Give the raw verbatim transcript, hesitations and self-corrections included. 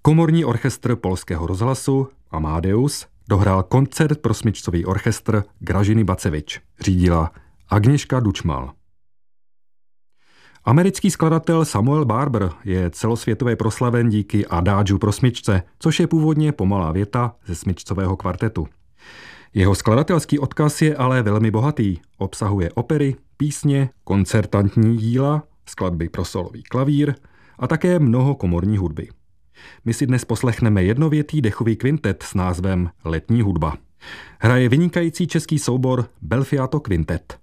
Komorní orchestr Polského rozhlasu Amadeus dohrál koncert pro smyčcový orchestr Gražiny Bacevič. Řídila Agněška Dučmal. Americký skladatel Samuel Barber je celosvětově proslaven díky Adágiu pro smyčce, což je původně pomalá věta ze smyčcového kvartetu. Jeho skladatelský odkaz je ale velmi bohatý. Obsahuje opery, písně, koncertantní díla, skladby pro solový klavír a také mnoho komorní hudby. My si dnes poslechneme jednovětý dechový kvintet s názvem Letní hudba. Hraje vynikající český soubor Belfiato Quintet.